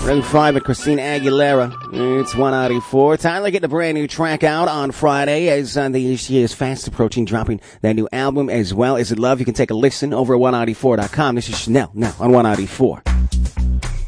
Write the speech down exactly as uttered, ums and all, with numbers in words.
Room five with Christina Aguilera. It's one ninety-four. Tyler getting a brand new track out on Friday as uh, the she is fast approaching dropping that new album as well. Is It Love? You can take a listen over at one ninety-four dot com. This is Chanel now on one ninety-four.